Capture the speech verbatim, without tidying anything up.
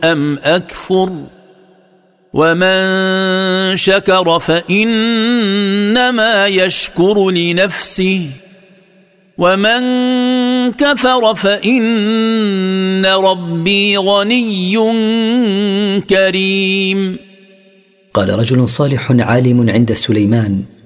أم أكفر ومن شكر فإنما يشكر لنفسه ومن كفر فإن ربي غني كريم. قال رجل صالح عالم عند سليمان: